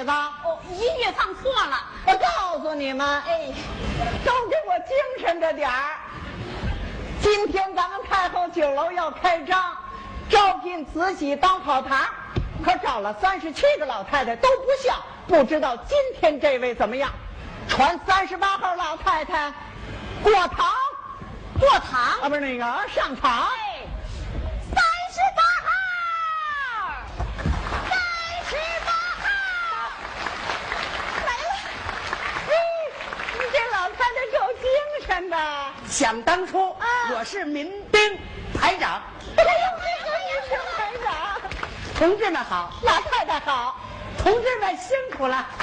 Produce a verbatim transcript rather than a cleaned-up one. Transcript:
吧？ 哦，音乐放错了。 我告诉你们， 哎， 都给我精神着点儿。今天咱们太后酒楼要开张，招聘慈禧当跑堂，可找了三十七个老太太都不像，不知道今天这位怎么样？传三十八号老太太过堂， 过堂啊，不是那个上场。 哎，三十八号，三十八号，来了。 嘿，你这老太太够精神的。 想当初， 啊我是民兵排长。 哎呦，这个也是排长。 同志们好， 老太太好。 同志们辛苦了。